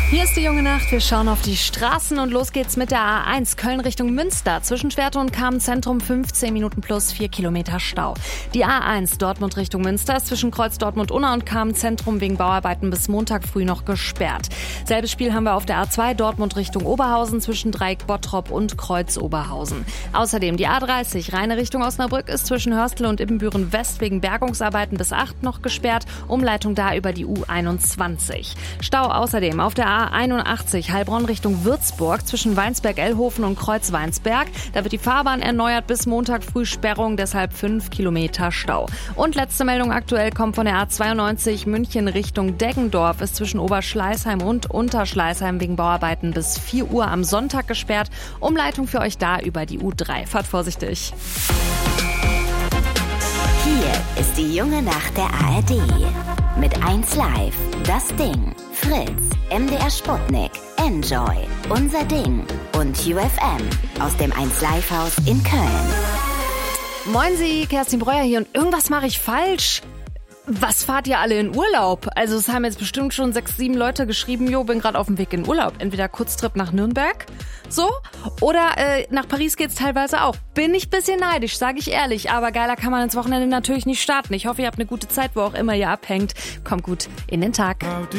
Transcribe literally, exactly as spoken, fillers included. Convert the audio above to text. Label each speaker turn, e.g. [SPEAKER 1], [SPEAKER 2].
[SPEAKER 1] Hier ist die junge Nacht, wir schauen auf die Straßen und los geht's mit der A eins Köln Richtung Münster. Zwischen Schwerte und Kamenz-Zentrum fünfzehn Minuten plus vier Kilometer Stau. Die A eins Dortmund Richtung Münster ist zwischen Kreuz Dortmund-Unna und Kamenz-Zentrum wegen Bauarbeiten bis Montag früh noch gesperrt. Selbes Spiel haben wir auf der A zwei Dortmund Richtung Oberhausen zwischen Dreieck Bottrop und Kreuz Oberhausen. Außerdem die A dreißig Rheine Richtung Osnabrück ist zwischen Hörstel und Ibbenbüren West wegen Bergungsarbeiten bis acht noch gesperrt. Umleitung da über die U einundzwanzig. Stau außerdem auf der A einundachtzig Heilbronn Richtung Würzburg zwischen Weinsberg-Ellhofen und Kreuz-Weinsberg. Da wird die Fahrbahn erneuert bis Montag früh Sperrung, deshalb fünf Kilometer Stau. Und letzte Meldung aktuell kommt von der A zweiundneunzig München Richtung Deggendorf, ist zwischen Oberschleißheim und Unterschleißheim wegen Bauarbeiten bis vier Uhr am Sonntag gesperrt. Umleitung für euch da über die U drei. Fahrt vorsichtig.
[SPEAKER 2] Hier ist die junge Nacht der A R D. Mit eins Live, das Ding, Fritz, M D R Sputnik, Enjoy, Unser Ding und U F M aus dem eins Live Haus in Köln.
[SPEAKER 1] Moin Sie, Kerstin Breuer hier und irgendwas mache ich falsch. Was fahrt ihr alle in Urlaub? Also es haben jetzt bestimmt schon sechs, sieben Leute geschrieben, jo, bin gerade auf dem Weg in Urlaub. Entweder Kurztrip nach Nürnberg, so, oder äh, nach Paris geht's teilweise auch. Bin ich bisschen neidisch, sage ich ehrlich, aber geiler kann man ins Wochenende natürlich nicht starten. Ich hoffe, ihr habt eine gute Zeit, wo auch immer ihr abhängt. Kommt gut in den Tag.